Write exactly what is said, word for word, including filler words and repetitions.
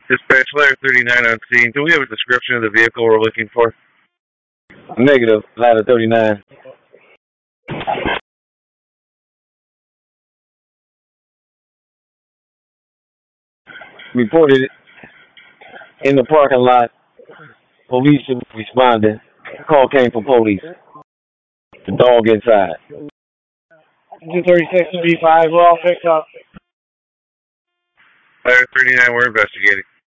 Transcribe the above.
Dispatch Ladder thirty-nine on scene. Do we have a description of the vehicle we're looking for? Negative, Ladder thirty-nine. Reported it in the parking lot. Police responded. Call came from police. The dog inside. two thirty-six and B five, we're all picked up. Ladder thirty-nine, we're investigating.